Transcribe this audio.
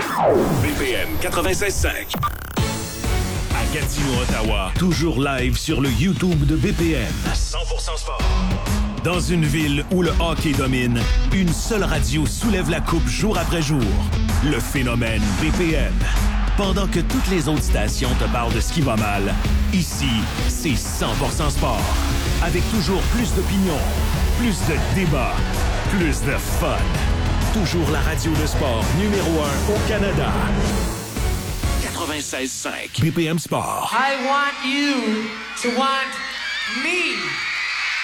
BPM 96.5. À Gatineau, Ottawa, toujours live sur le YouTube de BPM. 100% sport. Dans une ville où le hockey domine, une seule radio soulève la coupe jour après jour. Le phénomène BPM. Pendant que toutes les autres stations te parlent de ce qui va mal, ici, c'est 100% sport. Avec toujours plus d'opinions, plus de débats, plus de fun. Toujours la radio de sport numéro 1 au Canada. 96.5 BPM Sport. I want you to want me.